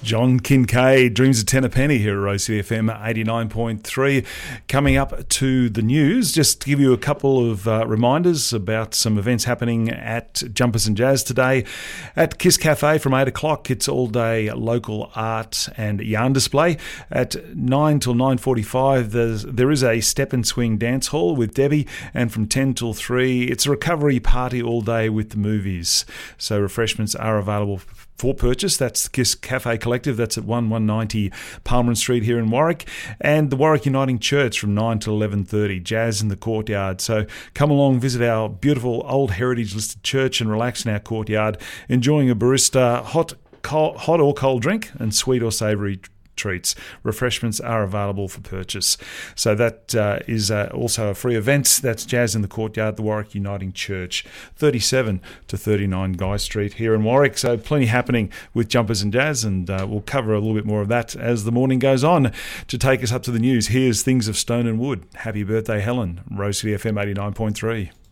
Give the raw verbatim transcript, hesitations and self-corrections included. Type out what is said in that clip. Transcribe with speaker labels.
Speaker 1: John Kincaid, Dreams of Ten a Penny here at Rose City F M eighty-nine point three. Coming up to the news, just to give you a couple of uh, reminders about some events happening at Jumpers and Jazz today. At Kiss Cafe from eight o'clock, it's all-day local art and yarn display. At nine till nine forty-five, there's, there is a step and swing dance hall with Debbie, and from ten till three, it's a recovery party all day with the movies. So refreshments are available for purchase. That's the Kiss Cafe Collective. That's at one one ninety Palmerin Street here in Warwick. And the Warwick Uniting Church from nine till eleven thirty. Jazz in the courtyard. So come along, visit our beautiful old heritage listed church and relax in our courtyard, enjoying a barista hot, cold, hot or cold drink and sweet or savoury treats. Refreshments are available for purchase. So that uh, is uh, also a free event. That's Jazz in the Courtyard, the Warwick Uniting Church, thirty-seven to thirty-nine Guy Street here in Warwick. So plenty happening with Jumpers and Jazz, and uh, we'll cover a little bit more of that as the morning goes on. To take us up to the news, here's Things of Stone and Wood. Happy birthday, Helen. Rose City F M eighty-nine point three.